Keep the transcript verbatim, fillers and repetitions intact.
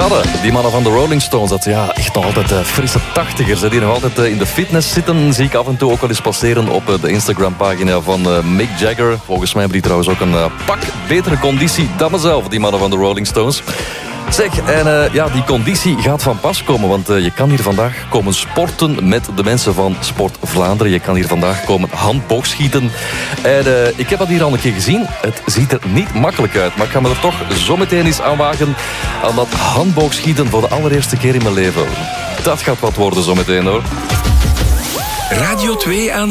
hadden. Die mannen van de Rolling Stones, dat ja, echt nog altijd uh, frisse tachtigers. Hè, die nog altijd uh, in de fitness zitten. Zie ik af en toe ook wel eens passeren op uh, de Instagram-pagina van uh, Mick Jagger. Volgens mij hebben die trouwens ook een uh, pak betere conditie dan mezelf, die mannen van de Rolling Stones. Zeg, en uh, ja, die conditie gaat van pas komen, want uh, je kan hier vandaag komen sporten met de mensen van Sport Vlaanderen. Je kan hier vandaag komen handboogschieten. En uh, ik heb dat hier al een keer gezien. Het ziet er niet makkelijk uit, maar ik ga me er toch zo meteen eens aan wagen aan dat handboogschieten voor de allereerste keer in mijn leven. Dat gaat wat worden zo meteen, hoor. Radio twee aan